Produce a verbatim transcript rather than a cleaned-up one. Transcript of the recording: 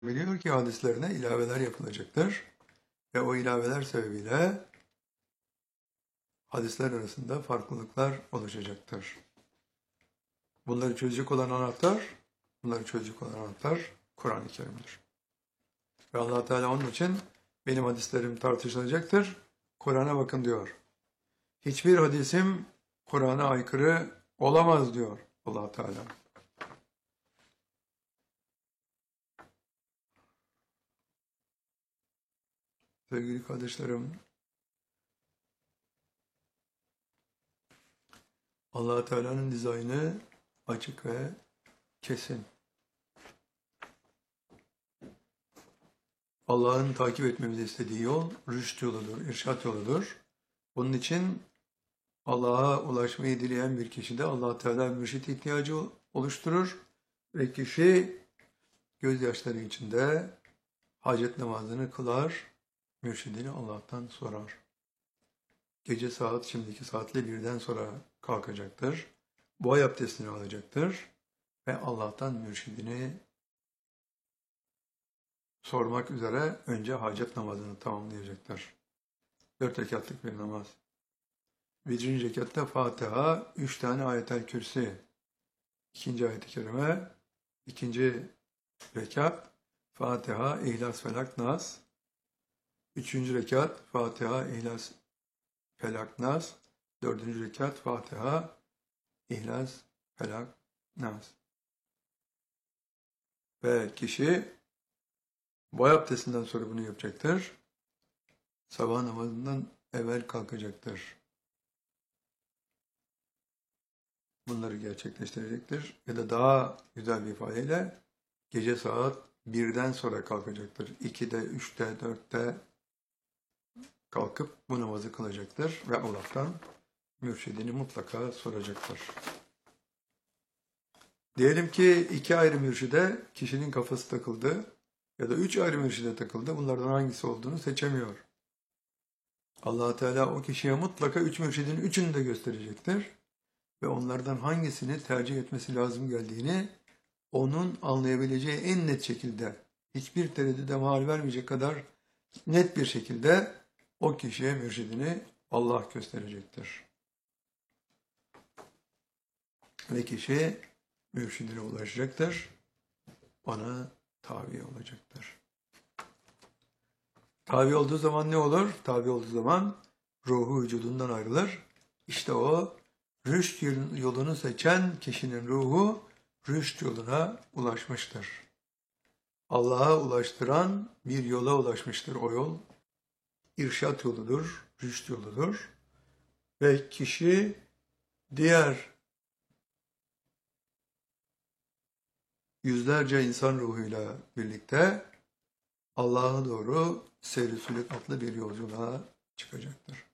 Biliyor ki hadislerine ilaveler yapılacaktır ve o ilaveler sebebiyle hadisler arasında farklılıklar oluşacaktır. Bunları çözecek olan anahtar, bunları çözecek olan anahtar Kur'an-ı Kerim'dir. Ve Allah Teala onun için benim hadislerim tartışılacaktır, Kur'an'a bakın diyor. Hiçbir hadisim Kur'an'a aykırı olamaz diyor Allah Teala. Sevgili kardeşlerim, Allah Teala'nın dizaynı açık ve kesin. Allah'ın takip etmemizi istediği yol rüşt yoludur, irşat yoludur. Bunun için Allah'a ulaşmayı dileyen bir kişi de Allah Teala mürşit ihtiyacı oluşturur ve kişi gözyaşları içinde hacet namazını kılar, mürşidini Allah'tan sorar. Gece saat şimdiki saatle birden sonra kalkacaktır. Boy abdestini alacaktır ve Allah'tan mürşidini sormak üzere önce hacet namazını tamamlayacaktır. Dört rekatlık bir namaz. Birinci rekatta Fatiha, üç tane ayet-el kürsi. İkinci ayet-i kerime, ikinci rekat Fatiha, İhlas, Felak, Nas. Üçüncü rekat Fatiha, İhlas, Felak, Nas. Dördüncü rekat Fatiha, İhlas, Felak, Nas. Ve kişi boy abdestinden sonra bunu yapacaktır. Sabah namazından evvel kalkacaktır. Bunları gerçekleştirecektir. Ya da daha güzel bir ifadeyle gece saat birden sonra kalkacaktır. ikide, üçte, dörtte kalkıp bu namazı kılacaktır ve Allah'tan mürşidini mutlaka soracaktır. Diyelim ki iki ayrı mürşide kişinin kafası takıldı ya da üç ayrı mürşide takıldı. Bunlardan hangisi olduğunu seçemiyor. Allah Teala o kişiye mutlaka üç mürşidin üçünü de gösterecektir. Ve onlardan hangisini tercih etmesi lazım geldiğini onun anlayabileceği en net şekilde, hiçbir tereddüde mahal vermeyecek kadar net bir şekilde o kişiye mürşidini Allah gösterecektir. Ve kişi mürşidine ulaşacaktır, ona tabi olacaktır. Tabi olduğu zaman ne olur? Tabi olduğu zaman ruhu vücudundan ayrılır. İşte o rüşt yolunu seçen kişinin ruhu rüşt yoluna ulaşmıştır. Allah'a ulaştıran bir yola ulaşmıştır o yol. İrşat yoludur, rüşt yoludur. Ve kişi diğer yüzlerce insan ruhuyla birlikte Allah'a doğru seyr-i sülük adlı bir yolculuğa çıkacaktır.